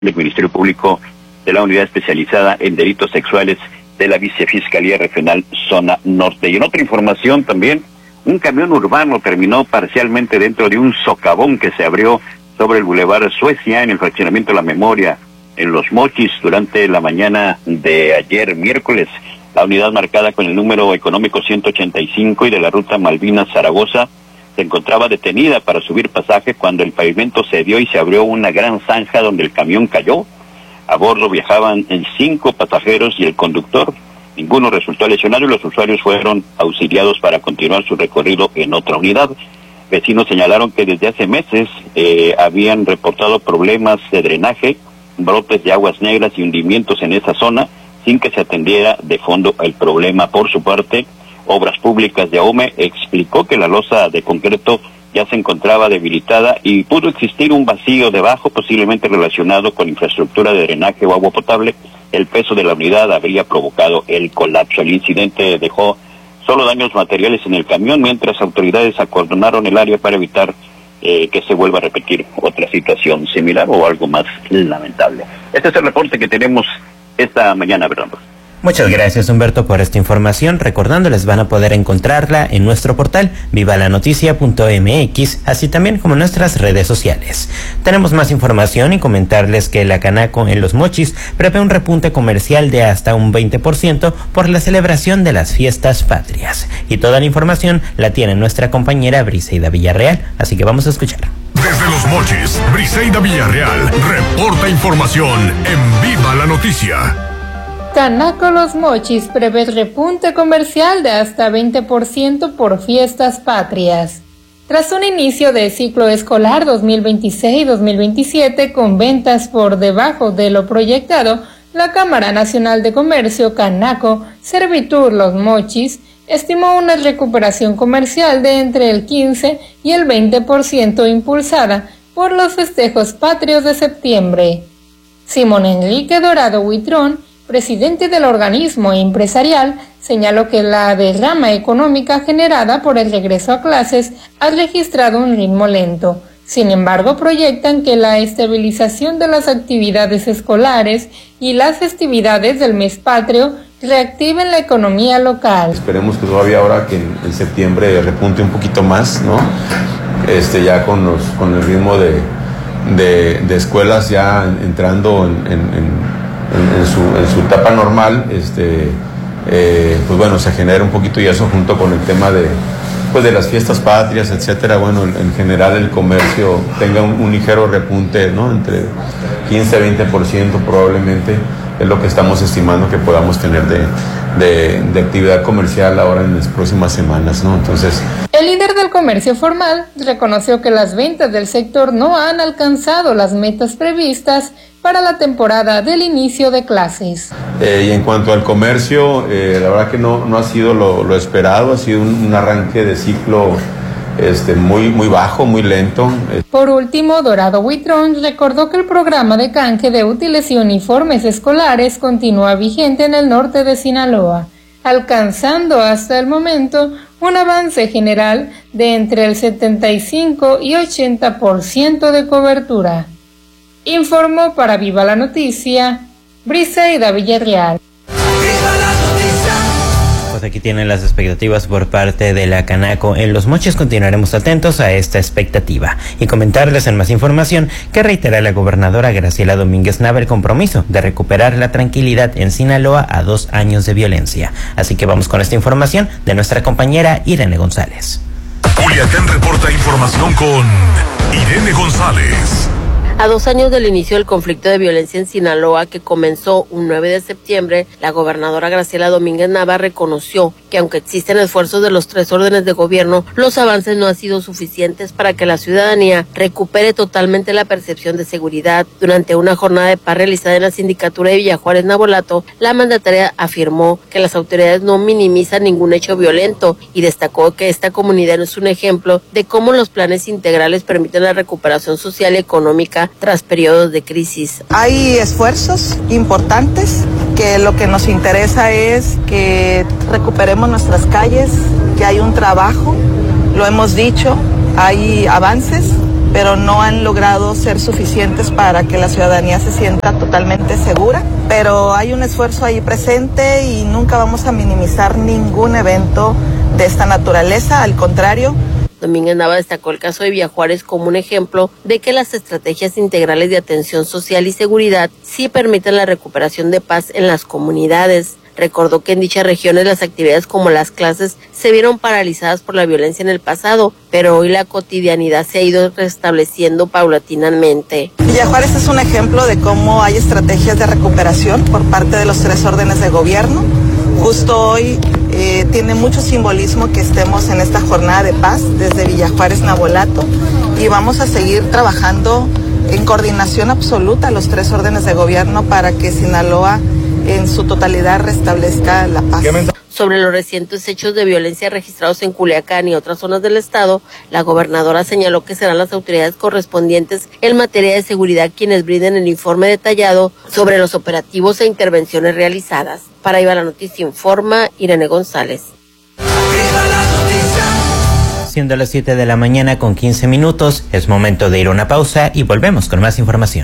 del Ministerio Público de la Unidad Especializada en Delitos Sexuales de la Vicefiscalía Regional Zona Norte. Y en otra información también, un camión urbano terminó parcialmente dentro de un socavón que se abrió sobre el Boulevard Suecia en el fraccionamiento La Memoria, en Los Mochis, durante la mañana de ayer miércoles. La unidad, marcada con el número económico 185 y de la ruta Malvinas-Zaragoza, se encontraba detenida para subir pasaje cuando el pavimento cedió y se abrió una gran zanja donde el camión cayó. A bordo viajaban 5 pasajeros y el conductor. Ninguno resultó lesionado y los usuarios fueron auxiliados para continuar su recorrido en otra unidad. Vecinos señalaron que desde hace meses habían reportado problemas de drenaje, brotes de aguas negras y hundimientos en esa zona, sin que se atendiera de fondo el problema. Por su parte, Obras Públicas de AUME explicó que la losa de concreto ya se encontraba debilitada y pudo existir un vacío debajo, posiblemente relacionado con infraestructura de drenaje o agua potable. El peso de la unidad habría provocado el colapso. El incidente dejó solo daños materiales en el camión, mientras autoridades acordonaron el área para evitar que se vuelva a repetir otra situación similar o algo más lamentable. Este es el reporte que tenemos esta mañana, Bernardo. Muchas gracias, Humberto, por esta información. Recordándoles, van a poder encontrarla en nuestro portal vivalanoticia.mx, así también como en nuestras redes sociales. Tenemos más información y comentarles que la Canaco en Los Mochis prevé un repunte comercial de hasta un 20% por la celebración de las fiestas patrias. Y toda la información la tiene nuestra compañera Briseida Villarreal, así que vamos a escuchar. Desde Los Mochis, Briseida Villarreal reporta información en Viva la Noticia. Canaco Los Mochis prevé repunte comercial de hasta 20% por fiestas patrias. Tras un inicio de ciclo escolar 2026-2027 con ventas por debajo de lo proyectado, la Cámara Nacional de Comercio Canaco Servitur Los Mochis estimó una recuperación comercial de entre el 15 y el 20% impulsada por los festejos patrios de septiembre. Simón Enrique Dorado Huitrón, presidente del organismo empresarial, señaló que la derrama económica generada por el regreso a clases ha registrado un ritmo lento. Sin embargo, proyectan que la estabilización de las actividades escolares y las festividades del mes patrio reactiven la economía local. Esperemos que todavía ahora que en septiembre repunte un poquito más, ¿no? Ya con el ritmo de escuelas ya entrando en su etapa normal, pues bueno, se genera un poquito, y eso junto con el tema de las fiestas patrias, etcétera. Bueno, en general el comercio tenga un ligero repunte, ¿no? Entre 15 a 20% probablemente es lo que estamos estimando que podamos tener de actividad comercial ahora en las próximas semanas, ¿no? Entonces, el líder del comercio formal reconoció que las ventas del sector no han alcanzado las metas previstas para la temporada del inicio de clases. Y en cuanto al comercio, la verdad que no ha sido lo esperado, ha sido un arranque de ciclo muy bajo, muy lento. Por último, Dorado Huitrón recordó que el programa de canje de útiles y uniformes escolares continúa vigente en el norte de Sinaloa, alcanzando hasta el momento un avance general de entre el 75 y 80% de cobertura. Informó para Viva la Noticia, Briseida Villarreal. Pues aquí tienen las expectativas por parte de la Canaco en Los Mochis. Continuaremos atentos a esta expectativa y comentarles en más información que reitera la gobernadora Graciela Domínguez Nava el compromiso de recuperar la tranquilidad en Sinaloa a 2 años de violencia. Así que vamos con esta información de nuestra compañera Irene González. Culiacán reporta información con Irene González. A 2 años del inicio del conflicto de violencia en Sinaloa, que comenzó un 9 de septiembre, la gobernadora Graciela Domínguez Nava reconoció que aunque existen esfuerzos de los 3 órdenes de gobierno, los avances no han sido suficientes para que la ciudadanía recupere totalmente la percepción de seguridad. Durante una jornada de paz realizada en la sindicatura de Villajuárez, Nabolato, la mandataria afirmó que las autoridades no minimizan ningún hecho violento y destacó que esta comunidad es un ejemplo de cómo los planes integrales permiten la recuperación social y económica tras periodos de crisis. Hay esfuerzos importantes que lo que nos interesa es que recuperemos nuestras calles, que hay un trabajo, lo hemos dicho, hay avances, pero no han logrado ser suficientes para que la ciudadanía se sienta totalmente segura. Pero hay un esfuerzo ahí presente y nunca vamos a minimizar ningún evento de esta naturaleza, al contrario. Domínguez Nava destacó el caso de Villa Juárez como un ejemplo de que las estrategias integrales de atención social y seguridad sí permiten la recuperación de paz en las comunidades. Recordó que en dichas regiones las actividades como las clases se vieron paralizadas por la violencia en el pasado, pero hoy la cotidianidad se ha ido restableciendo paulatinamente. Villa Juárez es un ejemplo de cómo hay estrategias de recuperación por parte de los 3 órdenes de gobierno. Justo hoy tiene mucho simbolismo que estemos en esta jornada de paz desde Villa Juárez, Navolato, y vamos a seguir trabajando en coordinación absoluta los 3 órdenes de gobierno para que Sinaloa en su totalidad restablezca la paz. Sobre los recientes hechos de violencia registrados en Culiacán y otras zonas del estado, la gobernadora señaló que serán las autoridades correspondientes en materia de seguridad quienes brinden el informe detallado sobre los operativos e intervenciones realizadas. Para Viva la Noticia informa Irene González. Siendo las 7 de la mañana con 15 minutos, es momento de ir a una pausa y volvemos con más información.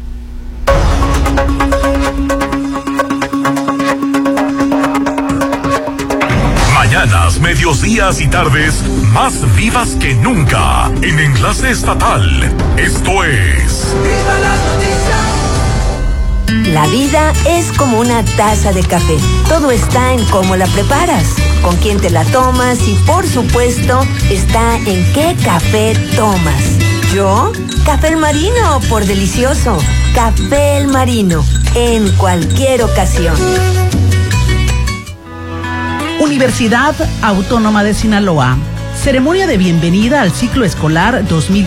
Mañanas, medios días y tardes más vivas que nunca en Enlace Estatal. Esto es Viva la Noticia. La vida es como una taza de café. Todo está en cómo la preparas, con quién te la tomas y, por supuesto, está en qué café tomas. ¿Yo? Café El Marino, por delicioso. Café El Marino, en cualquier ocasión. Universidad Autónoma de Sinaloa. Ceremonia de bienvenida al ciclo escolar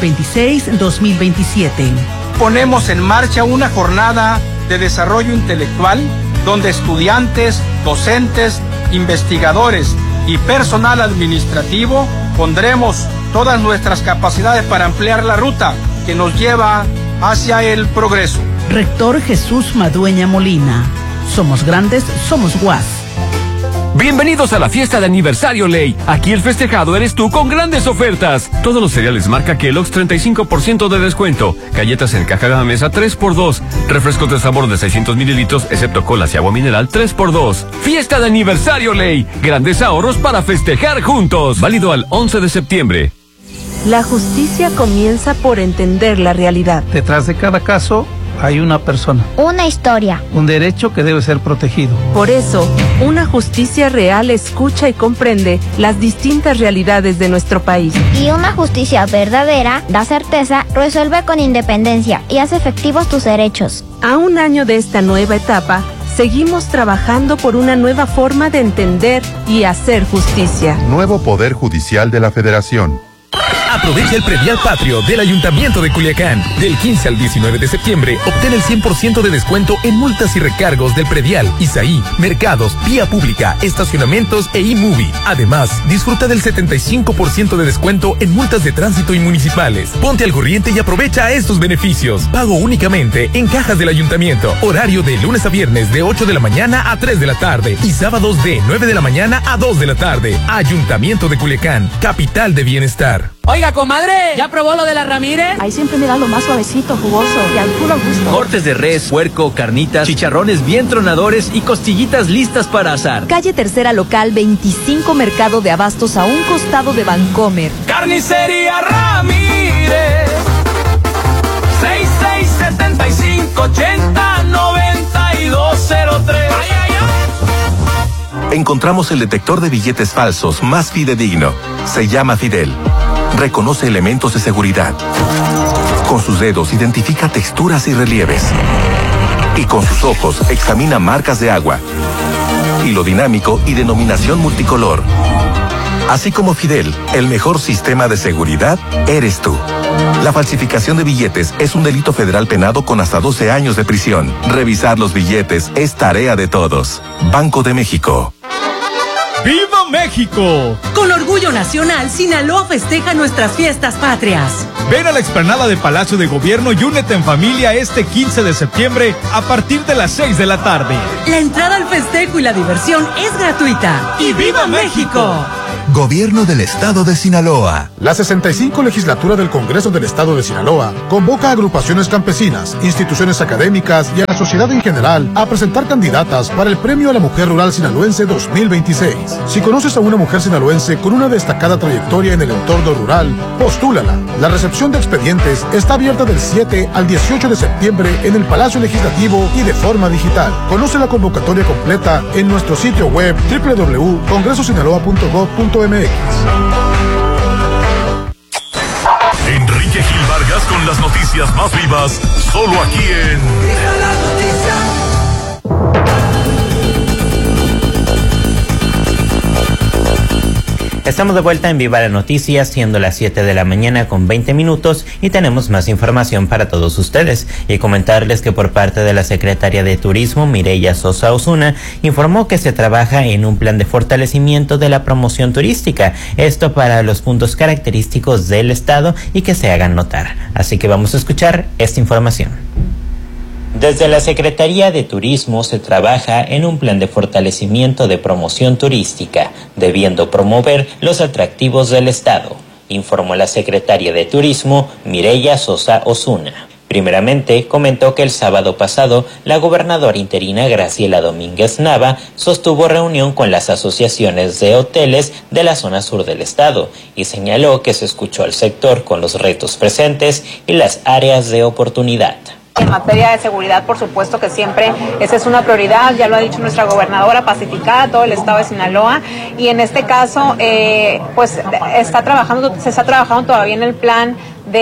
2026-2027. Ponemos en marcha una jornada de desarrollo intelectual donde estudiantes, docentes, investigadores y personal administrativo pondremos todas nuestras capacidades para ampliar la ruta que nos lleva hacia el progreso. Rector Jesús Madueña Molina. Somos grandes, somos UAS. Bienvenidos a la fiesta de aniversario Ley. Aquí el festejado eres tú con grandes ofertas. Todos los cereales marca Kellogg's 35% de descuento. Galletas en caja Gamesa 3x2. Refrescos de sabor de 600 mililitros, excepto colas y agua mineral 3x2. Fiesta de aniversario Ley. Grandes ahorros para festejar juntos. Válido al 11 de septiembre. La justicia comienza por entender la realidad. Detrás de cada caso hay una persona. Una historia. Un derecho que debe ser protegido. Por eso, una justicia real escucha y comprende las distintas realidades de nuestro país. Y una justicia verdadera da certeza, resuelve con independencia y hace efectivos tus derechos. A un año de esta nueva etapa, seguimos trabajando por una nueva forma de entender y hacer justicia. Nuevo Poder Judicial de la Federación. Aprovecha el predial patrio del Ayuntamiento de Culiacán. Del 15 al 19 de septiembre, obtén el 100% de descuento en multas y recargos del predial, ISAI, mercados, vía pública, estacionamientos e eMovie. Además, disfruta del 75% de descuento en multas de tránsito y municipales. Ponte al corriente y aprovecha estos beneficios. Pago únicamente en cajas del Ayuntamiento. Horario de lunes a viernes de 8 de la mañana a 3 de la tarde y sábados de 9 de la mañana a 2 de la tarde. Ayuntamiento de Culiacán, capital de bienestar. Oiga, comadre, ¿ya probó lo de la Ramírez? Ahí siempre me da lo más suavecito, jugoso y al puro gusto. Cortes de res, puerco, carnitas, chicharrones bien tronadores y costillitas listas para asar. Calle Tercera Local 25, Mercado de Abastos, a un costado de Vancomer. Carnicería Ramírez, 6675809203. Encontramos el detector de billetes falsos más fidedigno. Se llama Fidel. Reconoce elementos de seguridad. Con sus dedos identifica texturas y relieves. Y con sus ojos examina marcas de agua, hilo dinámico y denominación multicolor. Así como Fidel, el mejor sistema de seguridad eres tú. La falsificación de billetes es un delito federal penado con hasta 12 años de prisión. Revisar los billetes es tarea de todos. Banco de México. ¡Viva México! Con orgullo nacional, Sinaloa festeja nuestras fiestas patrias. Ven a la explanada de Palacio de Gobierno y únete en familia este 15 de septiembre a partir de las 6 de la tarde. La entrada al festejo y la diversión es gratuita. ¡Y viva México! Gobierno del Estado de Sinaloa. La 65 legislatura del Congreso del Estado de Sinaloa convoca a agrupaciones campesinas, instituciones académicas y a la sociedad en general a presentar candidatas para el Premio a la Mujer Rural Sinaloense 2026. Si conoces a una mujer sinaloense con una destacada trayectoria en el entorno rural, postúlala. La recepción de expedientes está abierta del 7 al 18 de septiembre en el Palacio Legislativo y de forma digital. Conoce la convocatoria completa en nuestro sitio web www.congresosinaloa.gov.mx. Enrique Gil Vargas con las noticias más vivas, solo aquí en Viva la Noticia. Estamos de vuelta en Viva la Noticia, siendo las 7 de la mañana con 20 minutos y tenemos más información para todos ustedes. Y comentarles que por parte de la Secretaria de Turismo, Mireya Sosa Osuna, informó que se trabaja en un plan de fortalecimiento de la promoción turística. Esto para los puntos característicos del estado y que se hagan notar. Así que vamos a escuchar esta información. Desde la Secretaría de Turismo se trabaja en un plan de fortalecimiento de promoción turística, debiendo promover los atractivos del estado, informó la Secretaria de Turismo, Mireya Sosa Osuna. Primeramente, comentó que el sábado pasado, la gobernadora interina Graciela Domínguez Nava sostuvo reunión con las asociaciones de hoteles de la zona sur del estado y señaló que se escuchó al sector con los retos presentes y las áreas de oportunidad. En materia de seguridad, por supuesto que siempre esa es una prioridad, ya lo ha dicho nuestra gobernadora, pacificar todo el estado de Sinaloa, y en este caso, pues se está trabajando todavía en el plan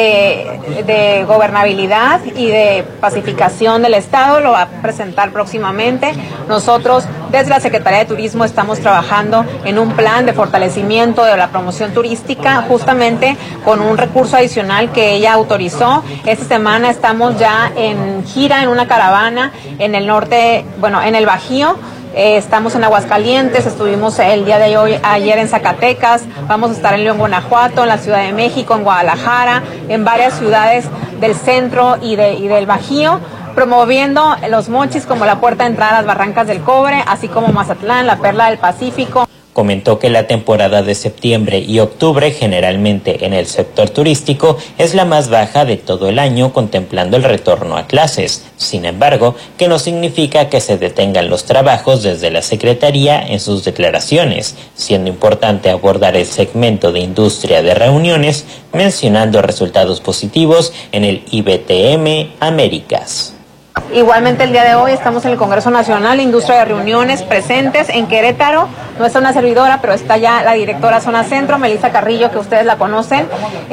de gobernabilidad y de pacificación del estado, lo va a presentar próximamente. Nosotros desde la Secretaría de Turismo estamos trabajando en un plan de fortalecimiento de la promoción turística, justamente con un recurso adicional que ella autorizó. Esta semana estamos ya en gira, en una caravana en el norte, en el Bajío. Estamos en Aguascalientes, estuvimos el día de hoy, ayer en Zacatecas, vamos a estar en León, Guanajuato, en la Ciudad de México, en Guadalajara, en varias ciudades del centro y del Bajío, promoviendo los mochis como la puerta de entrada a las Barrancas del Cobre, así como Mazatlán, la Perla del Pacífico. Comentó que la temporada de septiembre y octubre, generalmente en el sector turístico, es la más baja de todo el año, contemplando el retorno a clases. Sin embargo, que no significa que se detengan los trabajos desde la Secretaría en sus declaraciones, siendo importante abordar el segmento de industria de reuniones, mencionando resultados positivos en el IBTM Américas. Igualmente el día de hoy estamos en el Congreso Nacional de Industria de Reuniones presentes en Querétaro. No está una servidora, pero está ya la directora Zona Centro, Melissa Carrillo, que ustedes la conocen,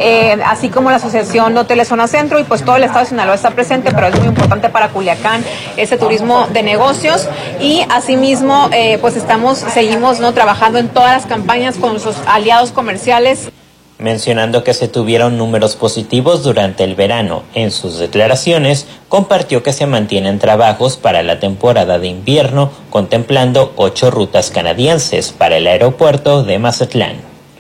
así como la Asociación de Hoteles Zona Centro, y pues todo el estado de Sinaloa está presente, pero es muy importante para Culiacán ese turismo de negocios. Y asimismo pues seguimos trabajando en todas las campañas con nuestros aliados comerciales. Mencionando que se tuvieron números positivos durante el verano, en sus declaraciones compartió que se mantienen trabajos para la temporada de invierno, contemplando 8 rutas canadienses para el aeropuerto de Mazatlán.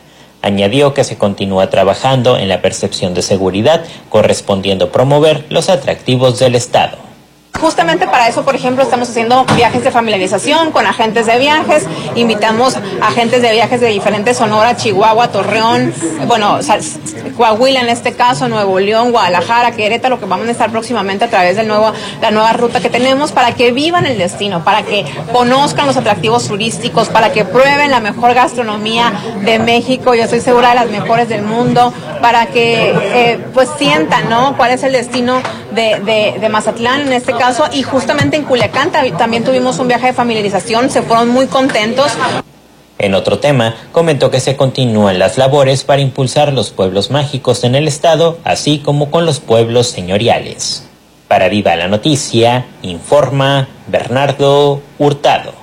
Añadió que se continúa trabajando en la percepción de seguridad, correspondiendo promover los atractivos del estado. Justamente para eso, por ejemplo, estamos haciendo viajes de familiarización con agentes de viajes. Invitamos a agentes de viajes de diferentes Sonora, Chihuahua, Torreón, Coahuila en este caso, Nuevo León, Guadalajara, Querétaro, que vamos a estar próximamente a través de la nueva ruta que tenemos, para que vivan el destino, para que conozcan los atractivos turísticos, para que prueben la mejor gastronomía de México, yo estoy segura de las mejores del mundo, para que pues sientan, ¿no?, cuál es el destino de Mazatlán en este caso. Y justamente en Culiacán también tuvimos un viaje de familiarización, se fueron muy contentos. En otro tema, comentó que se continúan las labores para impulsar los pueblos mágicos en el estado, así como con los pueblos señoriales. Para Viva la Noticia, informa Bernardo Hurtado.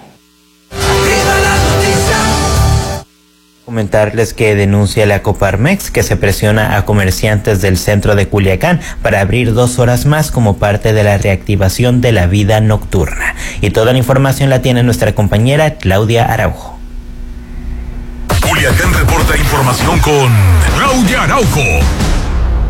Comentarles que denuncia la Coparmex que se presiona a comerciantes del centro de Culiacán para abrir 2 horas más como parte de la reactivación de la vida nocturna. Y toda la información la tiene nuestra compañera Claudia Araujo. Culiacán reporta información con Claudia Araujo.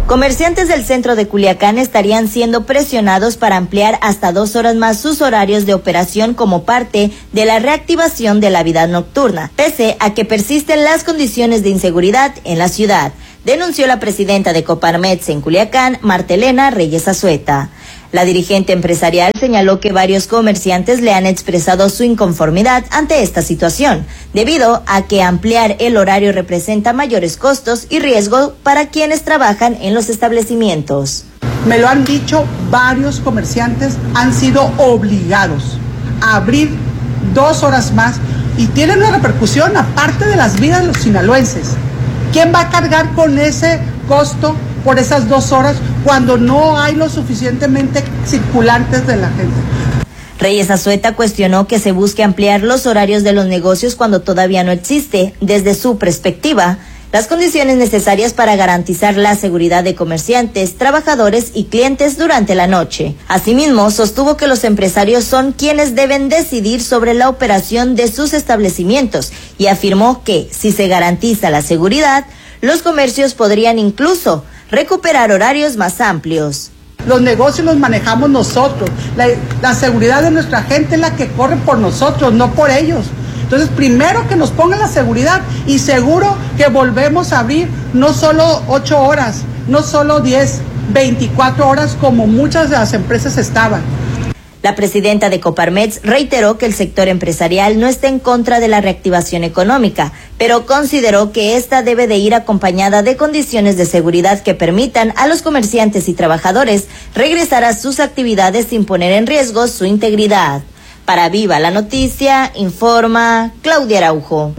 Comerciantes del centro de Culiacán estarían siendo presionados para ampliar hasta 2 horas más sus horarios de operación como parte de la reactivación de la vida nocturna, pese a que persisten las condiciones de inseguridad en la ciudad, denunció la presidenta de Coparmex en Culiacán, Marta Elena Reyes Azueta. La dirigente empresarial señaló que varios comerciantes le han expresado su inconformidad ante esta situación, debido a que ampliar el horario representa mayores costos y riesgo para quienes trabajan en los establecimientos. Me lo han dicho varios comerciantes, han sido obligados a abrir 2 horas más y tienen una repercusión aparte de las vidas de los sinaloenses. ¿Quién va a cargar con ese costo por esas 2 horas cuando no hay lo suficientemente circulantes de la gente? Reyes Azueta cuestionó que se busque ampliar los horarios de los negocios cuando todavía no existe, desde su perspectiva, las condiciones necesarias para garantizar la seguridad de comerciantes, trabajadores y clientes durante la noche. Asimismo, sostuvo que los empresarios son quienes deben decidir sobre la operación de sus establecimientos y afirmó que, si se garantiza la seguridad, los comercios podrían incluso recuperar horarios más amplios. Los negocios los manejamos nosotros, la seguridad de nuestra gente es la que corre por nosotros, no por ellos. Entonces, primero que nos pongan la seguridad y seguro que volvemos a abrir no solo 8 horas, no solo 10, 24 horas como muchas de las empresas estaban. La presidenta de Coparmex reiteró que el sector empresarial no está en contra de la reactivación económica, pero consideró que esta debe de ir acompañada de condiciones de seguridad que permitan a los comerciantes y trabajadores regresar a sus actividades sin poner en riesgo su integridad. Para Viva la Noticia, informa Claudia Araujo.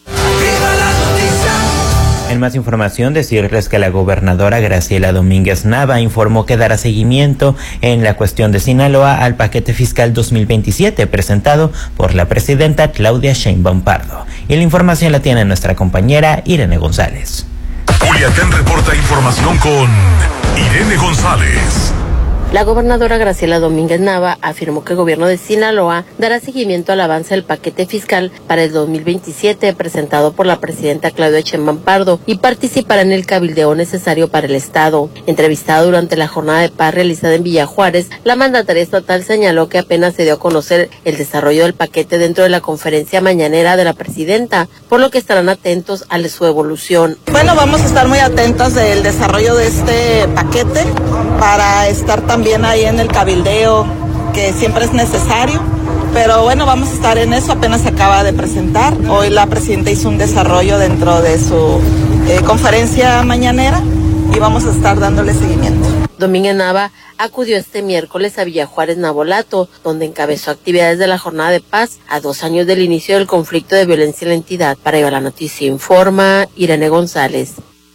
En más información, decirles que la gobernadora Graciela Domínguez Nava informó que dará seguimiento en la cuestión de Sinaloa al paquete fiscal 2027 presentado por la presidenta Claudia Sheinbaum Pardo. Y la información la tiene nuestra compañera Irene González. Culiacán reporta información con Irene González. La gobernadora Graciela Domínguez Nava afirmó que el gobierno de Sinaloa dará seguimiento al avance del paquete fiscal para el 2027 presentado por la presidenta Claudia Sheinbaum Pardo y participará en el cabildeo necesario para el Estado. Entrevistada durante la jornada de paz realizada en Villa Juárez, la mandataria estatal señaló que apenas se dio a conocer el desarrollo del paquete dentro de la conferencia mañanera de la presidenta, por lo que estarán atentos a su evolución. Bueno, vamos a estar muy atentos del desarrollo de este paquete para estar también ahí en el cabildeo que siempre es necesario, pero bueno, vamos a estar en eso, apenas se acaba de presentar. Hoy la presidenta hizo un desarrollo dentro de su conferencia mañanera y vamos a estar dándole seguimiento. Domínguez Nava acudió este miércoles a Villa Juárez Navolato, donde encabezó actividades de la jornada de paz a 2 años del inicio del conflicto de violencia en la entidad. Para Viva la Noticia informa Irene González.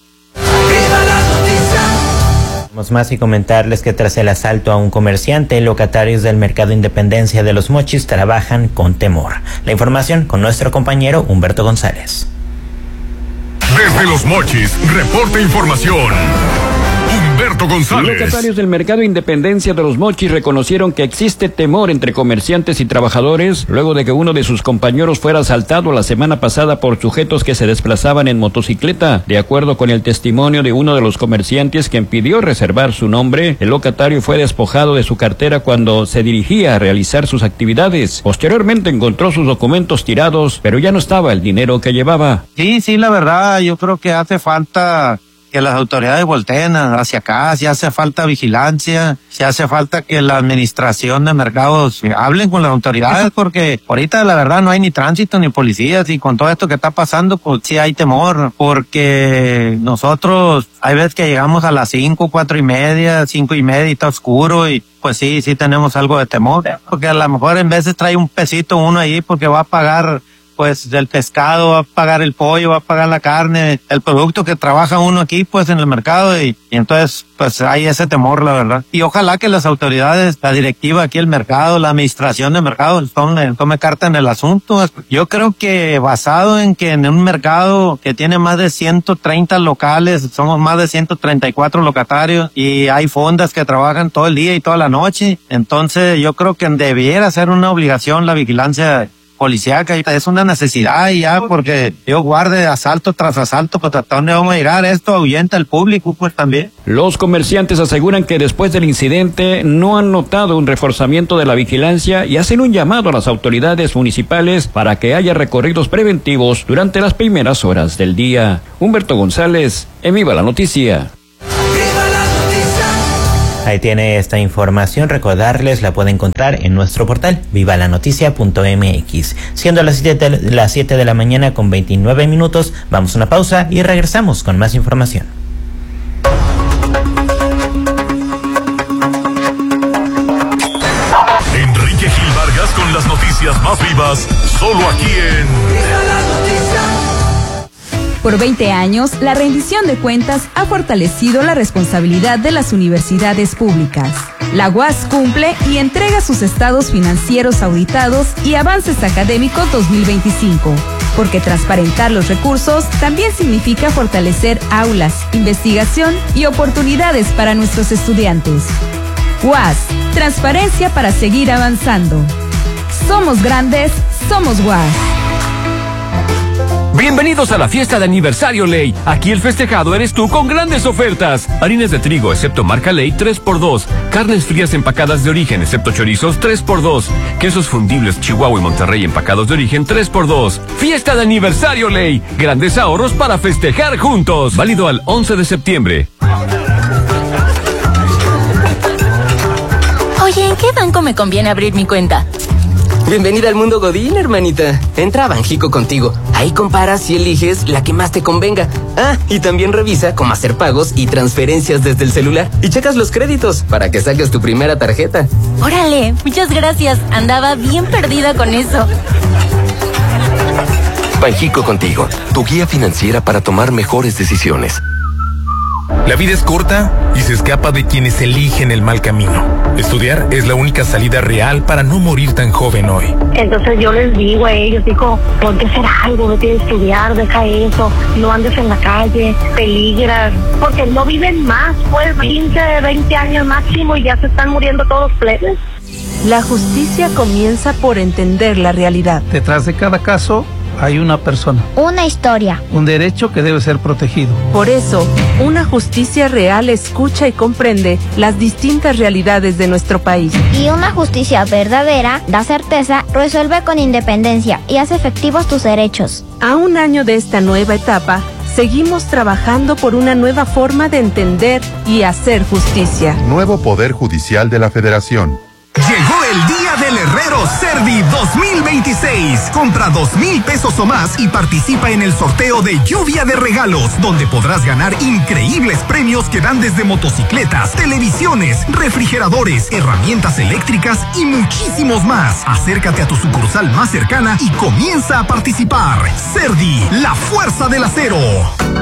Más y comentarles que tras el asalto a un comerciante, locatarios del Mercado Independencia de Los Mochis trabajan con temor. La información con nuestro compañero Humberto González. Desde Los Mochis, reporta información Humberto González. Locatarios del Mercado Independencia de Los Mochis reconocieron que existe temor entre comerciantes y trabajadores luego de que uno de sus compañeros fuera asaltado la semana pasada por sujetos que se desplazaban en motocicleta. De acuerdo con el testimonio de uno de los comerciantes quien pidió reservar su nombre, el locatario fue despojado de su cartera cuando se dirigía a realizar sus actividades. Posteriormente encontró sus documentos tirados, pero ya no estaba el dinero que llevaba. Sí, la verdad, yo creo que hace falta que las autoridades volteen hacia acá, si hace falta vigilancia, si hace falta que la administración de mercados hablen con las autoridades, porque ahorita la verdad no hay ni tránsito ni policías y con todo esto que está pasando, pues sí hay temor, porque nosotros hay veces que llegamos a las 5, 4:30, 5:30 y está oscuro y pues sí tenemos algo de temor, porque a lo mejor en veces trae un pesito uno ahí porque va a pagar pues del pescado, va a pagar el pollo, va a pagar la carne, el producto que trabaja uno aquí pues en el mercado y entonces pues hay ese temor, la verdad. Y ojalá que las autoridades, la directiva aquí el mercado, la administración del mercado tome carta en el asunto. Yo creo que basado en que en un mercado que tiene más de 130 locales, somos más de 134 locatarios y hay fondas que trabajan todo el día y toda la noche, entonces yo creo que debiera ser una obligación la vigilancia policíaca, es una necesidad y ya, porque yo guarde asalto tras asalto, pues hasta dónde vamos a llegar, esto ahuyenta al público pues también. Los comerciantes aseguran que después del incidente no han notado un reforzamiento de la vigilancia y hacen un llamado a las autoridades municipales para que haya recorridos preventivos durante las primeras horas del día. Humberto González, en Viva la Noticia. Ahí tiene esta información, recordarles, la puede encontrar en nuestro portal vivalanoticia.mx. Siendo las 7 de la mañana con 29 minutos, vamos a una pausa y regresamos con más información. Enrique Gil Vargas con las noticias más vivas, solo aquí en Viva la Noticia. Por 20 años, la rendición de cuentas ha fortalecido la responsabilidad de las universidades públicas. La UAS cumple y entrega sus estados financieros auditados y avances académicos 2025, porque transparentar los recursos también significa fortalecer aulas, investigación y oportunidades para nuestros estudiantes. UAS, transparencia para seguir avanzando. Somos grandes, somos UAS. Bienvenidos a la fiesta de aniversario Ley. Aquí el festejado eres tú con grandes ofertas. Harinas de trigo, excepto marca Ley, 3x2. Carnes frías empacadas de origen, excepto chorizos, 3x2. Quesos fundibles Chihuahua y Monterrey empacados de origen, 3x2. Fiesta de aniversario Ley. Grandes ahorros para festejar juntos. Válido al 11 de septiembre. Oye, ¿en qué banco me conviene abrir mi cuenta? Bienvenida al mundo Godín, hermanita. Entra a Banjico Contigo. Ahí comparas y eliges la que más te convenga. Ah, y también revisa cómo hacer pagos y transferencias desde el celular. Y checas los créditos para que saques tu primera tarjeta. Órale, muchas gracias. Andaba bien perdida con eso. Banjico Contigo, tu guía financiera para tomar mejores decisiones. La vida es corta y se escapa de quienes eligen el mal camino. Estudiar es la única salida real para no morir tan joven hoy. Entonces yo les digo a ellos, ponte a hacer algo, vete a estudiar, deja eso, no andes en la calle, peligras, porque no viven más, pues 15, 20 años máximo y ya se están muriendo todos plebes. La justicia comienza por entender la realidad. Detrás de cada caso hay una persona. Una historia. Un derecho que debe ser protegido. Por eso, una justicia real escucha y comprende las distintas realidades de nuestro país. Y una justicia verdadera da certeza, resuelve con independencia y hace efectivos tus derechos. A un año de esta nueva etapa, seguimos trabajando por una nueva forma de entender y hacer justicia. Nuevo Poder Judicial de la Federación. Llegó el día del Herrero Cerdi 2026. Compra 2,000 pesos o más y participa en el sorteo de Lluvia de Regalos, donde podrás ganar increíbles premios que dan desde motocicletas, televisiones, refrigeradores, herramientas eléctricas y muchísimos más. Acércate a tu sucursal más cercana y comienza a participar. Cerdi, la fuerza del acero.